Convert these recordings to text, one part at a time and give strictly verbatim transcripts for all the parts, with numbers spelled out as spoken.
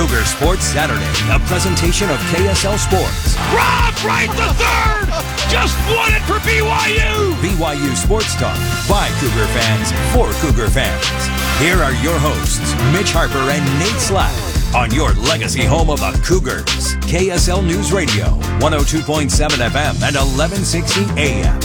Cougar Sports Saturday, a presentation of K S L Sports. Rob right to third! Just won it for B Y U! B Y U Sports Talk by Cougar fans for Cougar fans. Here are your hosts, Mitch Harper and Nate Slack, on your legacy home of the Cougars. K S L News Radio, one oh two point seven F M and eleven sixty A M.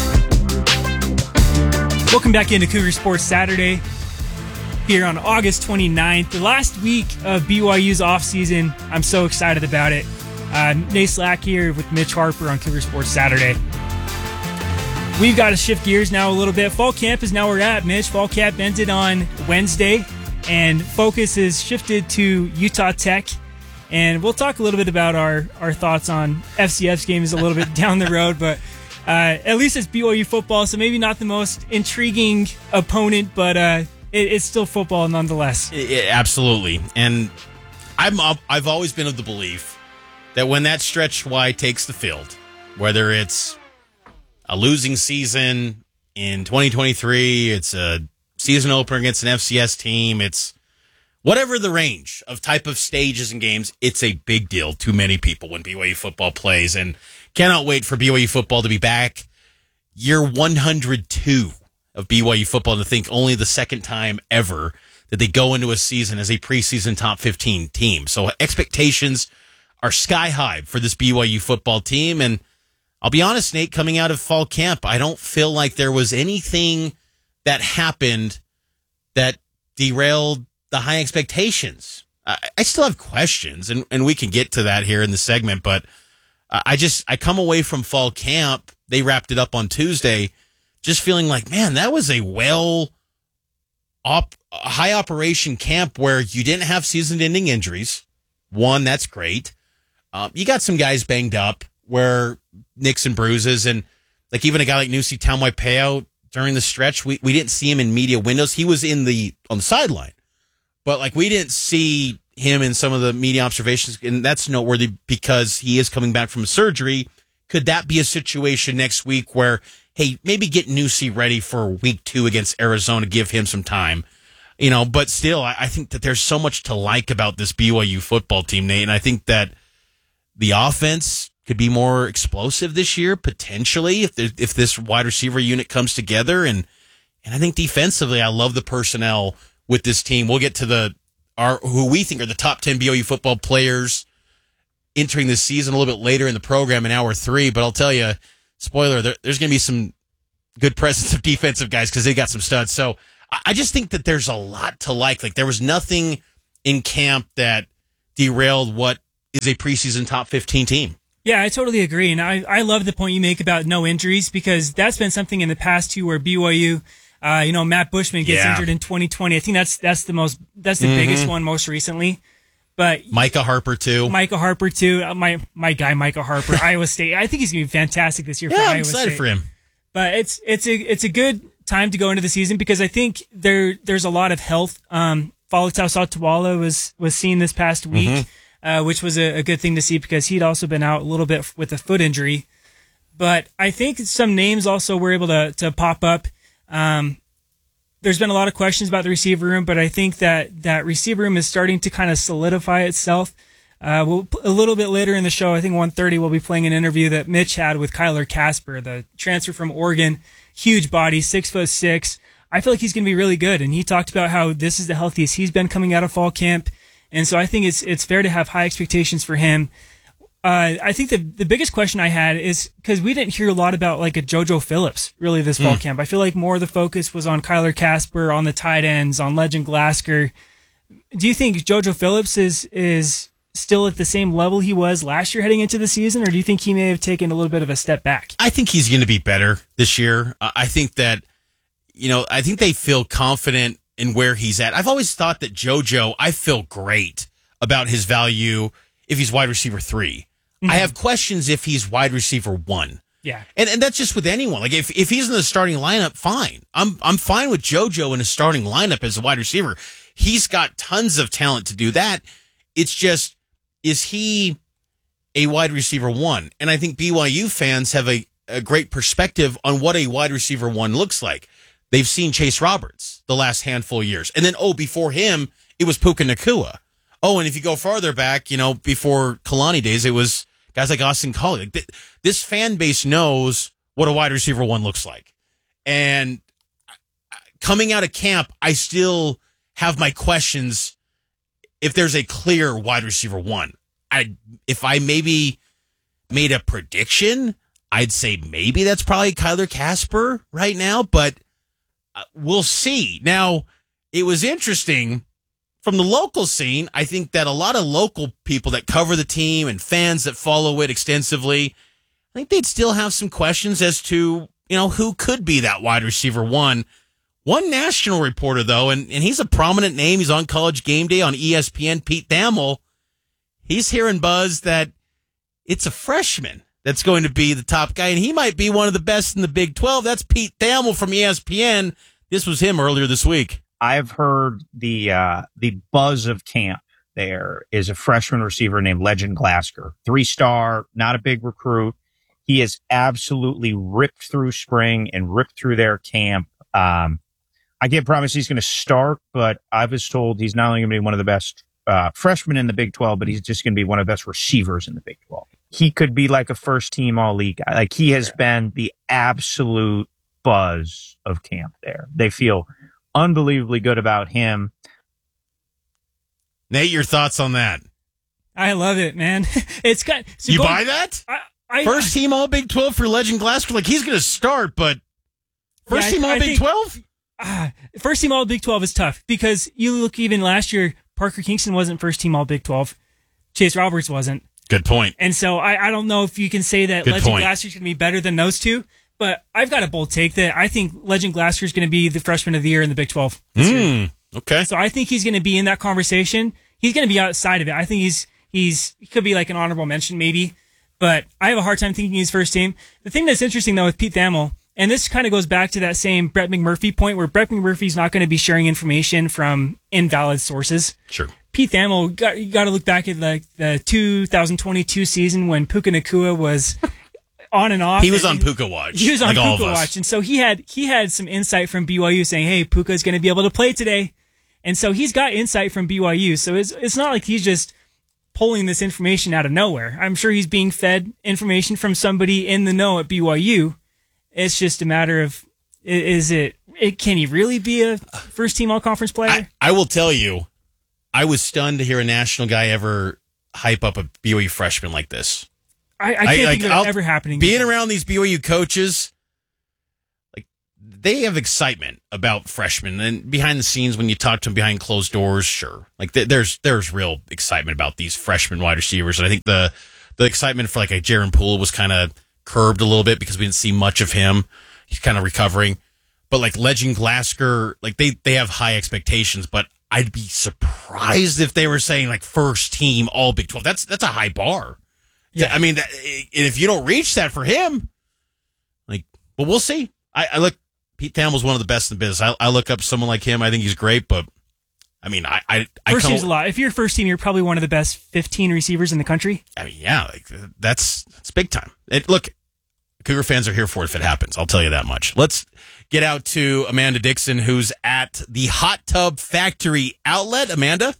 Welcome back into Cougar Sports Saturday here on August twenty-ninth, the last week of B Y U's offseason. I'm so excited about it. Uh, Nate Slack here with Mitch Harper on Cougar Sports Saturday. We've got to shift gears now a little bit. Fall camp is now where we're at, Mitch. Fall camp ended on Wednesday, and focus is shifted to Utah Tech. And we'll talk a little bit about our, our thoughts on F C F's games a little bit down the road, but uh, at least it's B Y U football, so maybe not the most intriguing opponent, but uh, it, it's still football nonetheless. It, absolutely. And I'm, I've always been of the belief that when that stretch Y takes the field, whether it's a losing season in twenty twenty-three, it's a season opener against an F C S team, it's whatever the range of type of stages and games, it's a big deal to many people when B Y U football plays, and cannot wait for B Y U football to be back. Year one hundred two of B Y U football, to think only the second time ever that they go into a season as a preseason top fifteen team. So expectations are sky high for this B Y U football team, and I'll be honest, Nate, coming out of fall camp, I don't feel like there was anything that happened that derailed the high expectations. I, I still have questions, and, and we can get to that here in the segment, but I just, I come away from fall camp, they wrapped it up on Tuesday, just feeling like, man, that was a well, op, high operation camp where you didn't have season-ending injuries. One, that's great. Um, you got some guys banged up where nicks and bruises, and like even a guy like Nusi Taumaipeau during the stretch, we, we didn't see him in media windows. He was in the on the sideline, but like we didn't see him in some of the media observations, and that's noteworthy because he is coming back from surgery. Could that be a situation next week where, hey, maybe get Nusi ready for week two against Arizona, give him some time, you know? But still, I, I think that there's so much to like about this B Y U football team, Nate, and I think that the offense could be more explosive this year, potentially, if there, if this wide receiver unit comes together. And, and I think defensively, I love the personnel with this team. We'll get to the our who we think are the top ten B Y U football players entering this season a little bit later in the program in hour three. But I'll tell you, spoiler, there, there's going to be some good presence of defensive guys because they got some studs. So I, I just think that there's a lot to like. Like there was nothing in camp that derailed what is a preseason top fifteen team. Yeah, I totally agree. And I, I love the point you make about no injuries, because that's been something in the past too where B Y U, uh, you know, Matt Bushman gets yeah. injured in twenty twenty. I think that's that's the most that's the mm-hmm. biggest one most recently. But Micah Harper too. Micah Harper too. Uh, my my guy Micah Harper, Iowa State. I think he's gonna be fantastic this year yeah, for I'm Iowa excited State. for him. But it's it's a it's a good time to go into the season because I think there there's a lot of health. Um, Faletau Satawala was was seen this past week. Mm-hmm. Uh, which was a, a good thing to see because he'd also been out a little bit with a foot injury. But I think some names also were able to, to pop up. Um, there's been a lot of questions about the receiver room, but I think that that receiver room is starting to kind of solidify itself. Uh, we'll, a little bit later in the show, I think one thirty, we'll be playing an interview that Mitch had with Kyler Casper, the transfer from Oregon, huge body, six foot six. I feel like he's going to be really good. And he talked about how this is the healthiest he's been coming out of fall camp. And so I think it's it's fair to have high expectations for him. Uh, I think the the biggest question I had is because we didn't hear a lot about like a JoJo Phillips really this fall mm. camp. I feel like more of the focus was on Kyler Casper, on the tight ends, on Legend Glasgow. Do you think JoJo Phillips is is still at the same level he was last year heading into the season, or do you think he may have taken a little bit of a step back? I think he's going to be better this year. I think that, you know, I think they feel confident in where he's at. I've always thought that JoJo, I feel great about his value if he's wide receiver three. Mm-hmm. I have questions if he's wide receiver one. Yeah. And and that's just with anyone. Like if, if he's in the starting lineup, fine. I'm I'm fine with JoJo in a starting lineup as a wide receiver. He's got tons of talent to do that. It's just, is he a wide receiver one? And I think B Y U fans have a, a great perspective on what a wide receiver one looks like. They've seen Chase Roberts the last handful of years. And then, oh, before him, it was Puka Nacua. Oh, and if you go farther back, you know, before Kalani days, it was guys like Austin Collie. Like th- this fan base knows what a wide receiver one looks like. And coming out of camp, I still have my questions if there's a clear wide receiver one. I if I maybe made a prediction, I'd say maybe that's probably Kyler Casper right now, but we'll see. Now, it was interesting from the local scene. I think that a lot of local people that cover the team and fans that follow it extensively, I think they'd still have some questions as to, you know, who could be that wide receiver one. One national reporter, though, and, and he's a prominent name. He's on College Game Day on E S P N, Pete Thamel. He's hearing buzz that it's a freshman that's going to be the top guy, and he might be one of the best in the Big twelve. That's Pete Thamel from E S P N. This was him earlier this week. I've heard the uh, the buzz of camp there is a freshman receiver named Legend Glasker. Three-star, not a big recruit. He has absolutely ripped through spring and ripped through their camp. Um, I can't promise he's going to start, but I was told he's not only going to be one of the best uh, freshmen in the Big twelve, but he's just going to be one of the best receivers in the Big twelve. He could be like a first-team all-league guy. Like, he has been the absolute buzz of camp there. They feel unbelievably good about him. Nate, your thoughts on that? I love it, man. It's got so you going, buy that? I, I, First team All Big twelve for Legend Glasker. Like, he's going to start, but first yeah, team I, All I Big twelve? Uh, first team All Big twelve is tough because you look even last year, Parker Kingston wasn't first team All Big twelve. Chase Roberts wasn't. Good point. And so I, I don't know if you can say that Good Legend point. Glasker is going to be better than those two, but I've got a bold take that I think Legend Glasker is going to be the freshman of the year in the Big twelve. This year. Mm, okay. So I think he's going to be in that conversation. He's going to be outside of it. I think he's he's he could be like an honorable mention maybe, but I have a hard time thinking he's first team. The thing that's interesting though with Pete Thamel, and this kind of goes back to that same Brett McMurphy point where Brett McMurphy's not going to be sharing information from invalid sources. Sure. Pete Thamel, got, you got to look back at like the two thousand twenty-two season when Puka Nacua was on and off. He was and, on Puka Watch. He was on like all Puka of us. Watch. And so he had he had some insight from B Y U saying, hey, Puka's going to be able to play today. And so he's got insight from B Y U. So it's it's not like he's just pulling this information out of nowhere. I'm sure he's being fed information from somebody in the know at B Y U. It's just a matter of, is it, it can he really be a first team all conference player? I, I will tell you, I was stunned to hear a national guy ever hype up a B Y U freshman like this. I, I can't I- think like, of it I'll- ever happening. Being around these B Y U coaches, like they have excitement about freshmen, and behind the scenes when you talk to them behind closed doors, sure, like th- there's there's real excitement about these freshman wide receivers, and I think the the excitement for like a Jaron Poole was kind of curbed a little bit because we didn't see much of him. He's kind of recovering, but like Legend Glasker, like they they have high expectations, but I'd be surprised if they were saying like first team All Big twelve. That's that's a high bar. Yeah. I mean, that, if you don't reach that for him, like, but we'll see. I, I look, Pete Thamel's one of the best in the business. I, I look up someone like him. I think he's great, but I mean, I, I, I First come, team's a lot. If you're first team, you're probably one of the best fifteen receivers in the country. I mean, yeah, like that's that's big time. It, look, Cougar fans are here for it if it happens. I'll tell you that much. Let's get out to Amanda Dixon, who's at the Hot Tub Factory outlet. Amanda,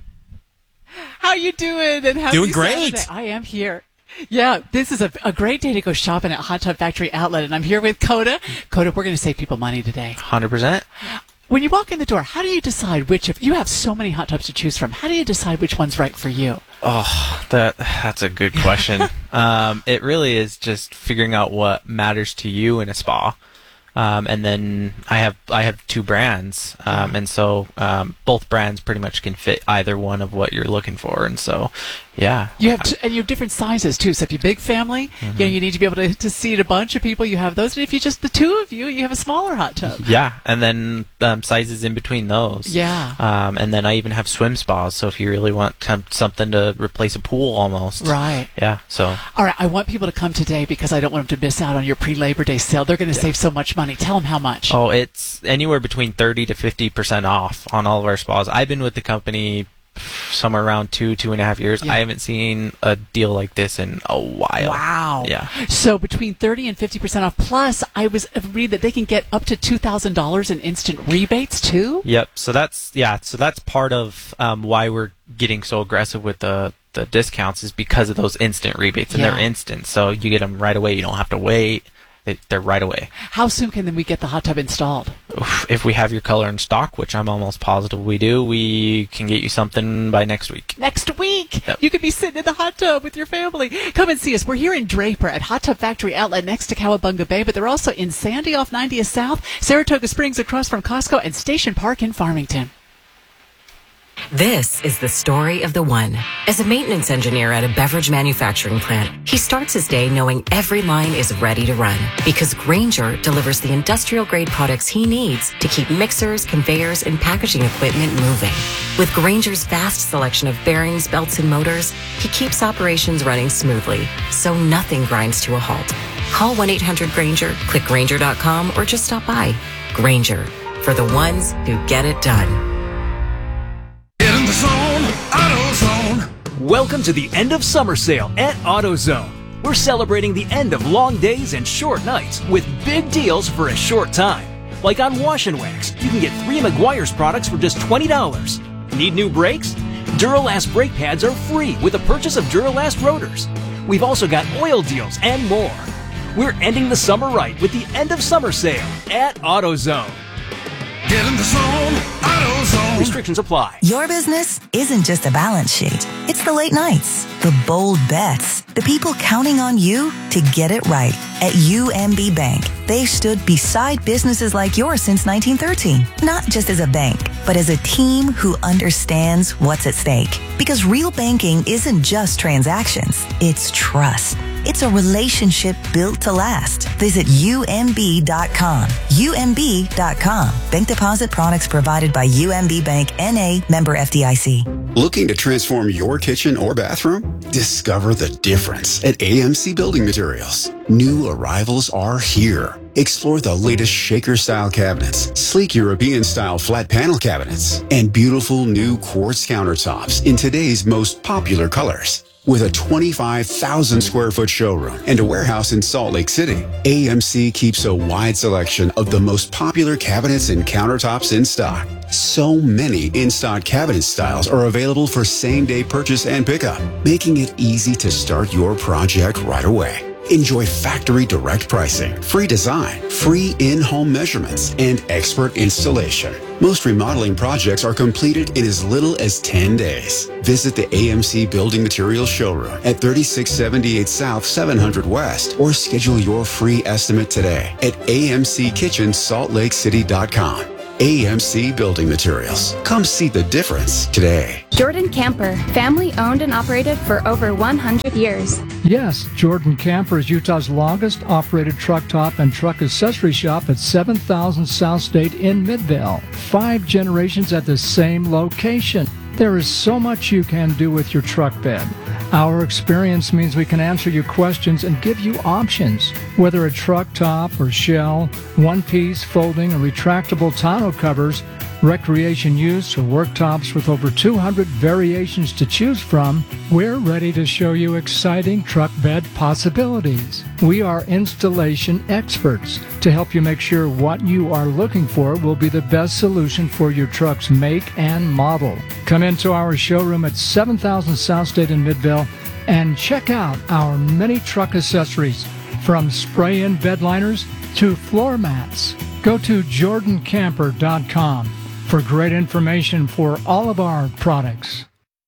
how you doing? And happy Doing great. Saturday. I am here. Yeah, this is a, a great day to go shopping at Hot Tub Factory Outlet, and I'm here with Coda. Coda, we're going to save people money today. one hundred percent. When you walk in the door, how do you decide which of you have so many hot tubs to choose from? How do you decide which one's right for you? Oh, that that's a good question. um, it really is just figuring out what matters to you in a spa. Um, and then I have I have two brands, um, and so um, both brands pretty much can fit either one of what you're looking for. And so, yeah, You have t- and you have different sizes too. So if you're a big family, Mm-hmm. you know, you need to be able to, to seat a bunch of people. You have those, and if you're just the two of you, you have a smaller hot tub. yeah, and then um, sizes in between those. Yeah. Um, and then I even have swim spas. So if you really want to have something to replace a pool, almost. Right. Yeah. So All right, I want people to come today because I don't want them to miss out on your pre-Labor Day sale. They're going to save so much money. Tell them how much. oh, it's anywhere between thirty to fifty percent off on all of our spas. I've been with the company somewhere around two, two and a half years. Yeah. I haven't seen a deal like this in a while. Wow. Yeah. So between thirty and fifty percent off. Plus, I was I read that they can get up to two thousand dollars in instant rebates too. Yep. So that's yeah. So that's part of um, why we're getting so aggressive with the the discounts is because of those instant rebates, and Yeah. they're instant. So you get them right away. You don't have to wait. They, they're right away. How soon can then we get the hot tub installed? Oof, if we have your color in stock, which I'm almost positive we do, we can get you something by next week. Next week, Yep. you could be sitting in the hot tub with your family. Come and see us. We're here in Draper at Hot Tub Factory Outlet next to Cowabunga Bay, but they're also in Sandy off ninetieth South, Saratoga Springs across from Costco, and Station Park in Farmington. This is the story of the one. As a maintenance engineer at a beverage manufacturing plant, he starts his day knowing every line is ready to run because Grainger delivers the industrial-grade products he needs to keep mixers, conveyors, and packaging equipment moving. With Grainger's vast selection of bearings, belts, and motors, he keeps operations running smoothly, so nothing grinds to a halt. Call one eight hundred Grainger, click Grainger dot com, or just stop by. Grainger, for the ones who get it done. Get in the zone, AutoZone. Welcome to the end of summer sale at AutoZone. We're celebrating the end of long days and short nights with big deals for a short time. Like on Wash and Wax, you can get three Meguiar's products for just twenty dollars. Need new brakes? Duralast brake pads are free with the purchase of Duralast rotors. We've also got oil deals and more. We're ending the summer right with the end of summer sale at AutoZone. Get in the zone, AutoZone. Restrictions apply. Your business isn't just a balance sheet. It's the late nights, the bold bets, the people counting on you to get it right. At U M B Bank, they've stood beside businesses like yours since nineteen thirteen, not just as a bank, but as a team who understands what's at stake. Because real banking isn't just transactions, it's trust. It's a relationship built to last. Visit U M B dot com. U M B dot com. Bank deposit products provided by U M B Bank N A, member F D I C. Looking to transform your kitchen or bathroom? Discover the difference at A M C Building Materials. New arrivals are here. Explore the latest shaker-style cabinets, sleek European-style flat panel cabinets, and beautiful new quartz countertops in today's most popular colors. With a twenty-five thousand square foot showroom and a warehouse in Salt Lake City, A M C keeps a wide selection of the most popular cabinets and countertops in stock. So many in-stock cabinet styles are available for same-day purchase and pickup, making it easy to start your project right away. Enjoy factory direct pricing, free design, free in-home measurements, and expert installation. Most remodeling projects are completed in as little as ten days. Visit the A M C Building Materials showroom at thirty-six seventy-eight South, seven hundred West, or schedule your free estimate today at A M C kitchen salt lake city dot com. A M C Building Materials. Come see the difference today. Jordan Camper, family owned and operated for over one hundred years. Yes, Jordan Camper is Utah's longest operated truck top and truck accessory shop at seven thousand South State in Midvale. Five generations at the same location. There is so much you can do with your truck bed. Our experience means we can answer your questions and give you options. Whether a truck top or shell, one-piece, folding, or retractable tonneau covers, recreation use, or worktops with over two hundred variations to choose from, we're ready to show you exciting truck bed possibilities. We are installation experts to help you make sure what you are looking for will be the best solution for your truck's make and model. Come into our showroom at seven thousand South State in Midvale and check out our many truck accessories, from spray-in bed liners to floor mats. Go to jordan camper dot com for great information for all of our products.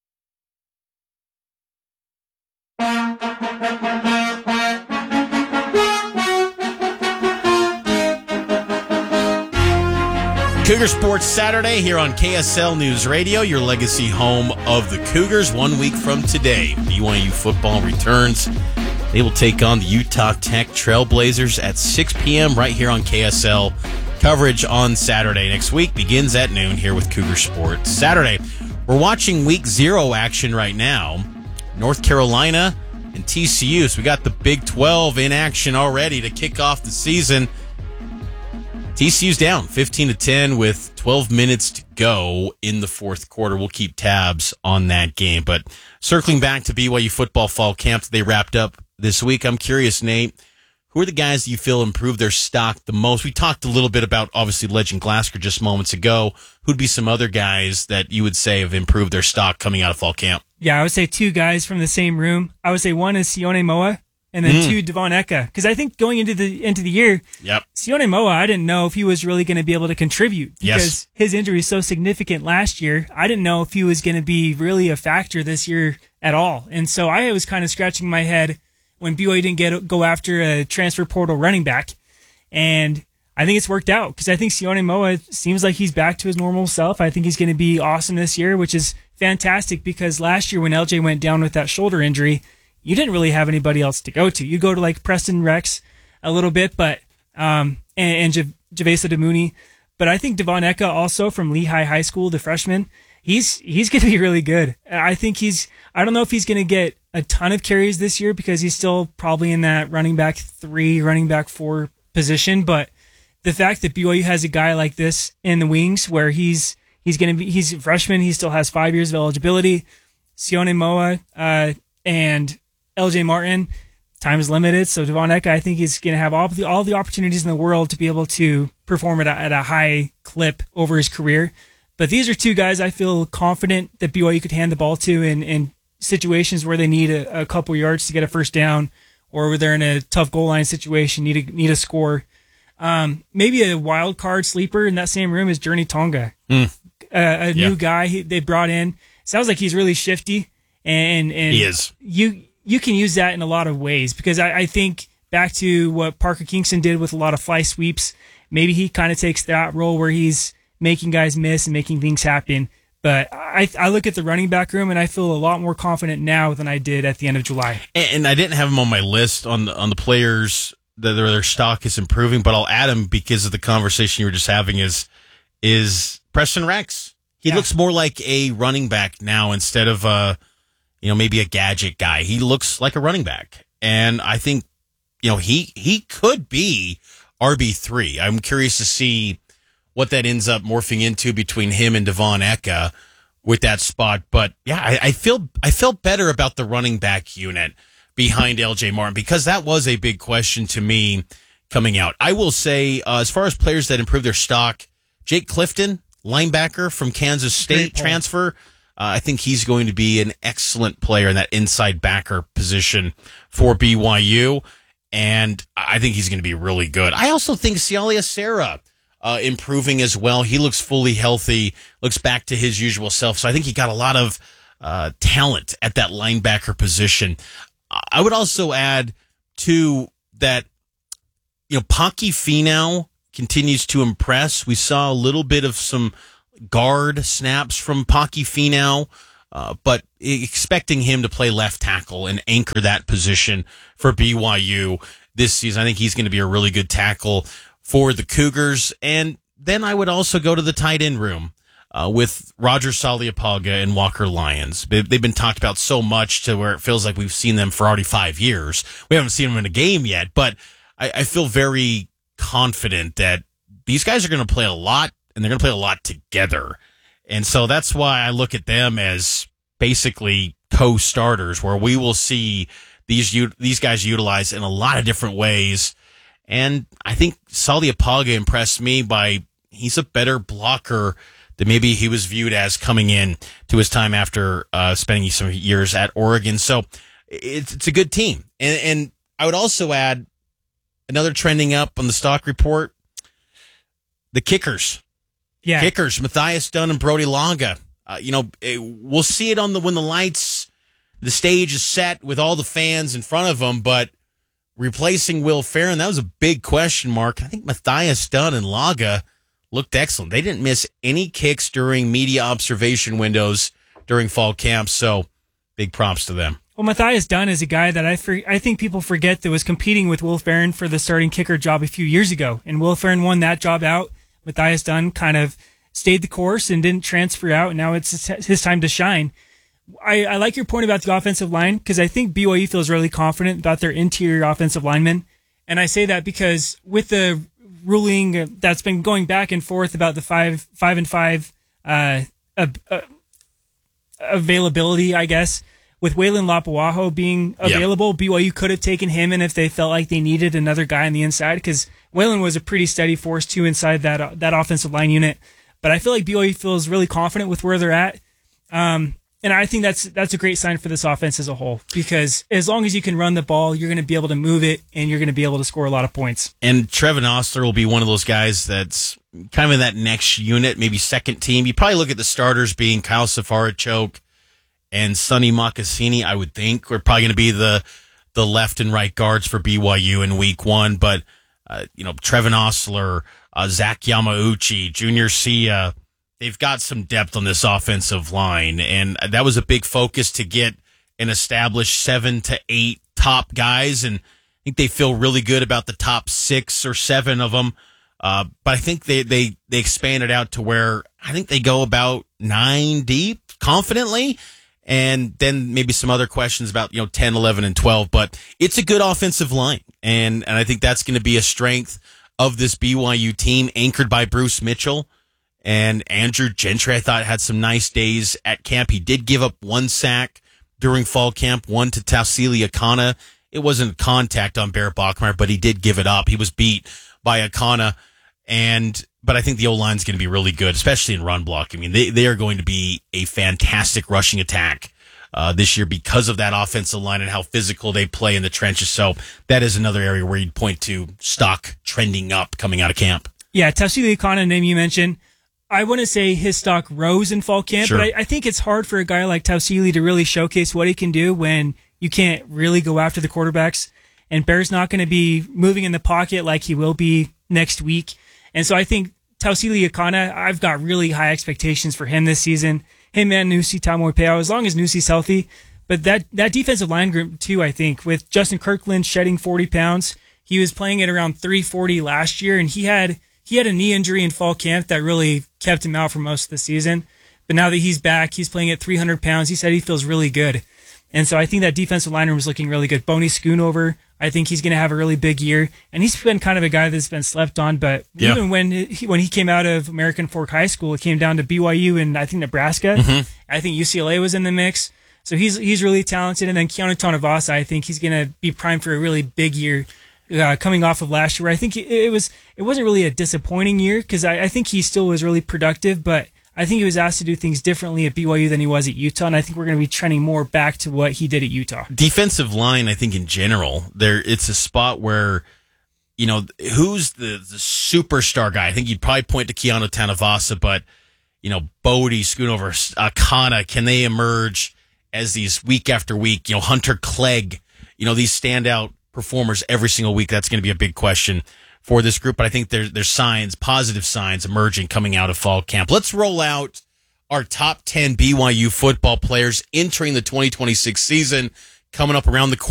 Cougar Sports Saturday here on K S L News Radio, your legacy home of the Cougars. One week from today, B Y U football returns. They will take on the Utah Tech Trailblazers at six p.m. right here on K S L. Coverage on Saturday next week begins at noon here with Cougar Sports Saturday. We're watching week zero action right now. North Carolina and T C U. So we got the Big twelve in action already to kick off the season. T C U's down fifteen to ten with twelve minutes to go in the fourth quarter. We'll keep tabs on that game. But circling back to B Y U football fall camp that they wrapped up this week, I'm curious, Nate, who are the guys that you feel improved their stock the most? We talked a little bit about, obviously, Legend Glasgow just moments ago. Who'd be some other guys that you would say have improved their stock coming out of fall camp? Yeah, I would say two guys from the same room. I would say one is Sione Moa, and then mm. two, Devon Eka. Because I think going into the into the year, yep. Sione Moa, I didn't know if he was really going to be able to contribute. Because yes. his injury is so significant last year. I didn't know if he was going to be really a factor this year at all. And so I was kind of scratching my head when B Y U didn't get go after a transfer portal running back. And I think it's worked out because I think Sione Moa seems like he's back to his normal self. I think he's going to be awesome this year, which is fantastic because last year when L J went down with that shoulder injury, you didn't really have anybody else to go to. You go to like Preston Rex a little bit, but um, and, and J- Javesa DeMooney. But I think Devon Eka also from Lehigh High School, the freshman, he's he's going to be really good. I think he's, I don't know if he's going to get a ton of carries this year because he's still probably in that running back three, running back four position. But the fact that B Y U has a guy like this in the wings where he's he's going to be, he's a freshman, he still has five years of eligibility. Sione Moa uh, and L J Martin, time is limited. So Devon Eka, I think he's going to have all the all the opportunities in the world to be able to perform at a, at a high clip over his career. But these are two guys I feel confident that B Y U could hand the ball to in, in situations where they need a, a couple yards to get a first down, or where they're in a tough goal line situation, need a, need a score. Um, maybe a wild card sleeper in that same room is Journey Tonga, mm. uh, a yeah. new guy he, they brought in. Sounds like he's really shifty, and and he is. You you can use that in a lot of ways because I, I think back to what Parker Kingston did with a lot of fly sweeps. Maybe he kind of takes that role where he's making guys miss and making things happen. But I I look at the running back room and I feel a lot more confident now than I did at the end of July. And, and I didn't have him on my list on the, on the players that their, their stock is improving, but I'll add him because of the conversation you were just having is is Preston Rex. He yeah. looks more like a running back now instead of a, you know, maybe a gadget guy. He looks like a running back. And I think, you know, he he could be R B three. I'm curious to see what that ends up morphing into between him and Devon Eka with that spot. But yeah, I, I feel I felt better about the running back unit behind L J Martin because that was a big question to me coming out. I will say, uh, as far as players that improve their stock, Jake Clifton, linebacker from Kansas State transfer, uh, I think he's going to be an excellent player in that inside backer position for B Y U, and I think he's going to be really good. I also think Sialia Serra Uh, improving as well. He looks fully healthy, looks back to his usual self. So I think he got a lot of uh, talent at that linebacker position. I would also add, too, that, you know, Paki Finau continues to impress. We saw a little bit of some guard snaps from Paki Finau, uh, but expecting him to play left tackle and anchor that position for B Y U this season. I think he's going to be a really good tackle for the Cougars. And then I would also go to the tight end room uh, with Roger Saliapaga and Walker Lyons. They've been talked about so much to where it feels like we've seen them for already five years. We haven't seen them in a game yet, but I, I feel very confident that these guys are going to play a lot, and they're going to play a lot together. And so that's why I look at them as basically co-starters, where we will see these these guys utilized in a lot of different ways. And I think Saliapaga impressed me by he's a better blocker than maybe he was viewed as coming in to his time after uh, spending some years at Oregon. So it's it's a good team. And, and I would also add another trending up on the stock report, the kickers. Yeah. Kickers, Matthias Dunn and Brody Longa. Uh, you know, it, we'll see it on the when the lights, the stage is set with all the fans in front of them, but replacing Will Farron, that was a big question mark. I think Matthias Dunn and Laga looked excellent. They didn't miss any kicks during media observation windows during fall camp, so big props to them. Well, Matthias Dunn is a guy that I for, I think people forget that was competing with Will Farron for the starting kicker job a few years ago, and Will Farron won that job out. Matthias Dunn kind of stayed the course and didn't transfer out, and now it's his time to shine. I, I like your point about the offensive line because I think B Y U feels really confident about their interior offensive linemen. And I say that because with the ruling that's been going back and forth about the five five and five uh, uh, uh, availability, I guess. With Waylon Lapuaho being available, yeah. B Y U could have taken him in if they felt like they needed another guy on the inside, because Waylon was a pretty steady force too inside that uh, that offensive line unit. But I feel like B Y U feels really confident with where they're at, um, and I think that's that's a great sign for this offense as a whole, because as long as you can run the ball, you're going to be able to move it, and you're going to be able to score a lot of points. And Trevin Ostler will be one of those guys that's kind of in that next unit, maybe second team. You probably look at the starters being Kyle Safaricchoke and Sonny Makassini, I would think, are probably going to be the the left and right guards for B Y U in week one. But, uh, you know, Trevin Ostler, uh, Zach Yamauchi, Junior Sia, they've got some depth on this offensive line. And that was a big focus to get an established seven to eight top guys. And I think they feel really good about the top six or seven of them. Uh, but I think they, they, they expanded out to where I think they go about nine deep confidently. And then maybe some other questions about, you know, ten, eleven, and twelve. But it's a good offensive line. And, and I think that's going to be a strength of this B Y U team, anchored by Bruce Mitchell. And Andrew Gentry, I thought, had some nice days at camp. He did give up one sack during fall camp, one to Tausili Akana. It wasn't contact on Barrett Bachmeier, but he did give it up. He was beat by Akana. And but I think the O-line is going to be really good, especially in run block. I mean, they, they are going to be a fantastic rushing attack uh, this year because of that offensive line and how physical they play in the trenches. So that is another area where you'd point to stock trending up coming out of camp. Yeah, Tausili Akana, name you mentioned, I wouldn't say his stock rose in fall camp, Sure. but I, I think it's hard for a guy like Tausili to really showcase what he can do when you can't really go after the quarterbacks. And Bear's not going to be moving in the pocket like he will be next week. And so I think Tausili Akana, I've got really high expectations for him this season. Him and Nusi Tamoipeo, as long as Nusi's healthy. But that, that defensive line group, too, I think, with Justin Kirkland shedding forty pounds, he was playing at around three forty last year, and he had he had a knee injury in fall camp that really kept him out for most of the season. But now that he's back, he's playing at three hundred pounds. He said he feels really good. And so I think that defensive line room is looking really good. Boney Schoonover, I think he's going to have a really big year. And he's been kind of a guy that's been slept on. But yeah. even when he, when he came out of American Fork High School, it came down to B Y U and I think Nebraska. Mm-hmm. I think U C L A was in the mix. So he's he's really talented. And then Keanu Tonavasa, I think he's going to be primed for a really big year uh, coming off of last year. I think it, it, was, it wasn't really a disappointing year because I, I think he still was really productive. But I think he was asked to do things differently at B Y U than he was at Utah, and I think we're going to be trending more back to what he did at Utah. Defensive line, I think in general, there it's a spot where, you know, who's the, the superstar guy? I think you'd probably point to Keanu Tonavasa, but, you know, Bodie, Schoonover, Akana, can they emerge as these week after week? You know, Hunter Clegg, you know, these standout performers every single week. That's going to be a big question for this group, but I think there's there's signs, positive signs emerging coming out of fall camp. Let's roll out our top ten B Y U football players entering the twenty twenty-six season coming up around the corner.